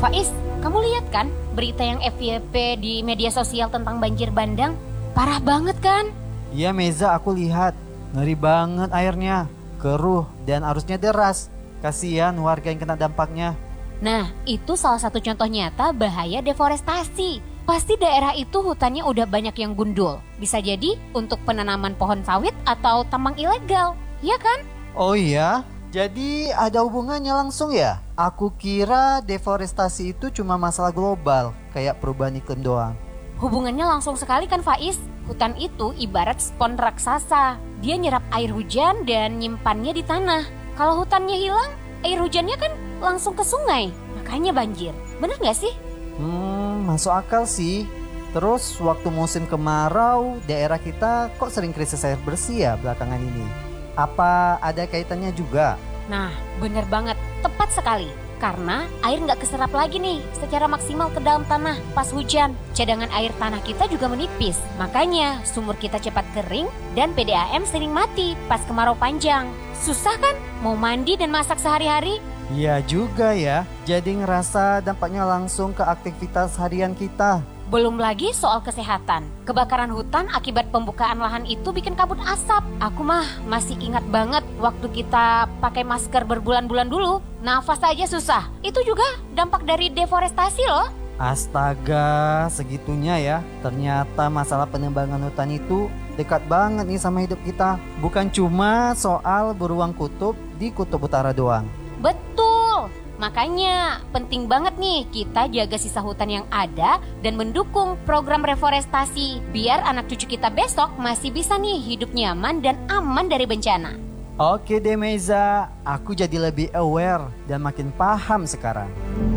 Faiz, kamu lihat kan berita yang FYP di media sosial tentang banjir bandang? Parah banget kan? Iya Meza, aku lihat. Ngeri banget airnya. Keruh dan arusnya deras. Kasihan warga yang kena dampaknya. Nah, itu salah satu contoh nyata bahaya deforestasi. Pasti daerah itu hutannya udah banyak yang gundul. Bisa jadi untuk penanaman pohon sawit atau tambang ilegal. Iya kan? Oh iya? Jadi ada hubungannya langsung ya? Aku kira deforestasi itu cuma masalah global, kayak perubahan iklim doang. Hubungannya langsung sekali kan Faiz? Hutan itu ibarat spons raksasa. Dia nyerap air hujan dan nyimpannya di tanah. Kalau hutannya hilang, air hujannya kan langsung ke sungai. Makanya banjir. Bener gak sih? Masuk akal sih. Terus waktu musim kemarau, daerah kita kok sering krisis air bersih ya belakangan ini? Apa ada kaitannya juga? Nah, bener banget. Tepat sekali. Karena air nggak keserap lagi nih secara maksimal ke dalam tanah pas hujan. Cadangan air tanah kita juga menipis. Makanya sumur kita cepat kering dan PDAM sering mati pas kemarau panjang. Susah kan mau mandi dan masak sehari-hari? Iya juga ya. Jadi ngerasa dampaknya langsung ke aktivitas harian kita. Belum lagi soal kesehatan. Kebakaran hutan akibat pembukaan lahan itu bikin kabut asap. Aku mah masih ingat banget waktu kita pakai masker berbulan-bulan dulu. Nafas aja susah. Itu juga dampak dari deforestasi loh. Astaga, segitunya ya. Ternyata masalah penebangan hutan itu dekat banget nih sama hidup kita. Bukan cuma soal beruang kutub di kutub utara doang. Betul. Makanya penting banget nih kita jaga sisa hutan yang ada dan mendukung program reforestasi biar anak cucu kita besok masih bisa nih hidup nyaman dan aman dari bencana. Oke deh Meza, aku jadi lebih aware dan makin paham sekarang.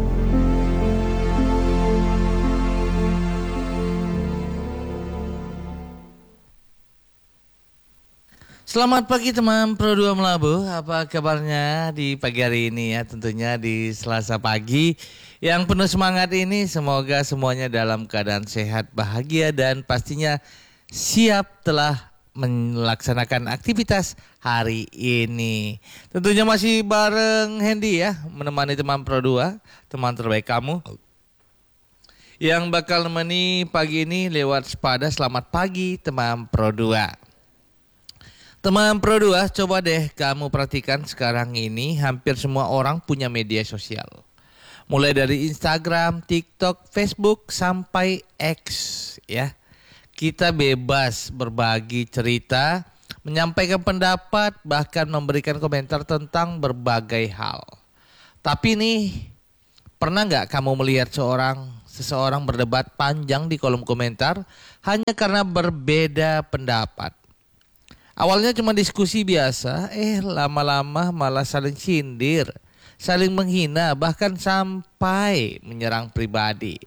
Selamat pagi teman Pro 2 Melabu, apa kabarnya di pagi hari ini ya, tentunya di Selasa pagi yang penuh semangat ini. Semoga semuanya dalam keadaan sehat, bahagia dan pastinya siap telah melaksanakan aktivitas hari ini. Tentunya masih bareng Hendy ya, menemani teman Pro 2, teman terbaik kamu yang bakal nemani pagi ini lewat sepada. Selamat pagi teman Pro 2. Teman Pro 2, coba deh kamu perhatikan sekarang ini hampir semua orang punya media sosial. Mulai dari Instagram, TikTok, Facebook, sampai X ya. Kita bebas berbagi cerita, menyampaikan pendapat, bahkan memberikan komentar tentang berbagai hal. Tapi nih, pernah nggak kamu melihat seseorang berdebat panjang di kolom komentar hanya karena berbeda pendapat? Awalnya cuma diskusi biasa, lama-lama malah saling sindir, saling menghina, bahkan sampai menyerang pribadi.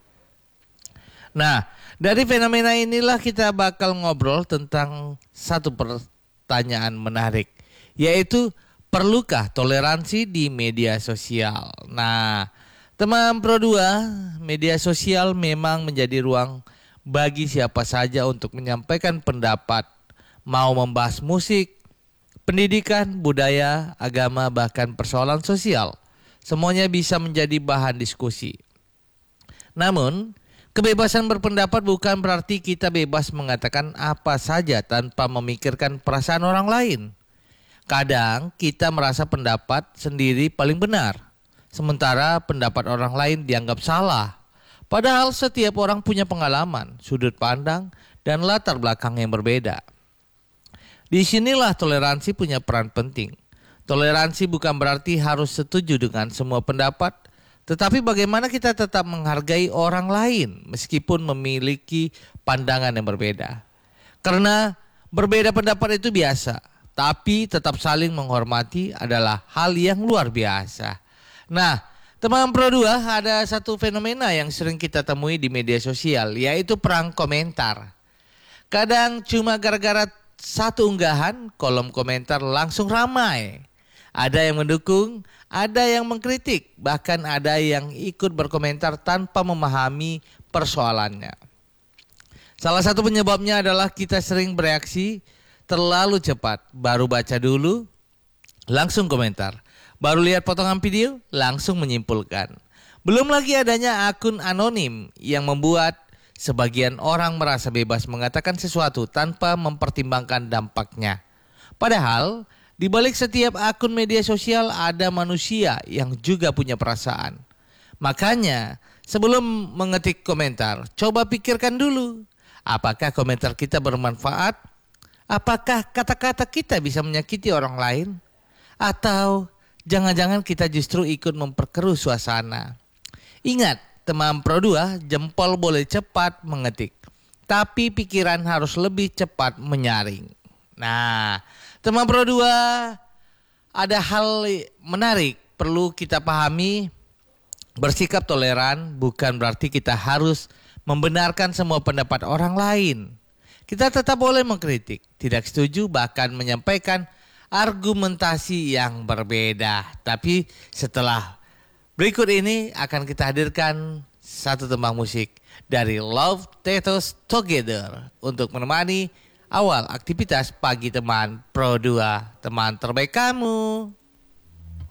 Nah, dari fenomena inilah kita bakal ngobrol tentang satu pertanyaan menarik, yaitu perlukah toleransi di media sosial? Nah, teman Pro 2, media sosial memang menjadi ruang bagi siapa saja untuk menyampaikan pendapat. Mau membahas musik, pendidikan, budaya, agama, bahkan persoalan sosial. Semuanya bisa menjadi bahan diskusi. Namun, kebebasan berpendapat bukan berarti kita bebas mengatakan apa saja tanpa memikirkan perasaan orang lain. Kadang kita merasa pendapat sendiri paling benar, sementara pendapat orang lain dianggap salah. Padahal setiap orang punya pengalaman, sudut pandang, dan latar belakang yang berbeda. Di sinilah toleransi punya peran penting. Toleransi bukan berarti harus setuju dengan semua pendapat, tetapi bagaimana kita tetap menghargai orang lain meskipun memiliki pandangan yang berbeda. Karena berbeda pendapat itu biasa, tapi tetap saling menghormati adalah hal yang luar biasa. Nah, teman Pro 2, ada satu fenomena yang sering kita temui di media sosial, yaitu perang komentar. Kadang cuma gara-gara satu unggahan, kolom komentar langsung ramai. Ada yang mendukung, ada yang mengkritik, bahkan ada yang ikut berkomentar tanpa memahami persoalannya. Salah satu penyebabnya adalah kita sering bereaksi terlalu cepat. Baru baca dulu, langsung komentar. Baru lihat potongan video, langsung menyimpulkan. Belum lagi adanya akun anonim yang membuat sebagian orang merasa bebas mengatakan sesuatu tanpa mempertimbangkan dampaknya. Padahal di balik setiap akun media sosial ada manusia yang juga punya perasaan. Makanya sebelum mengetik komentar, coba pikirkan dulu. Apakah komentar kita bermanfaat? Apakah kata-kata kita bisa menyakiti orang lain? Atau jangan-jangan kita justru ikut memperkeruh suasana? Ingat, teman Pro2, jempol boleh cepat mengetik, tapi pikiran harus lebih cepat menyaring. Nah, teman Pro2, ada hal menarik perlu kita pahami. Bersikap toleran bukan berarti kita harus membenarkan semua pendapat orang lain. Kita tetap boleh mengkritik, tidak setuju, bahkan menyampaikan argumentasi yang berbeda. Tapi setelah berikut ini akan kita hadirkan satu tembang musik dari Love Tattoos Together untuk menemani awal aktivitas pagi teman Pro2, teman terbaik kamu.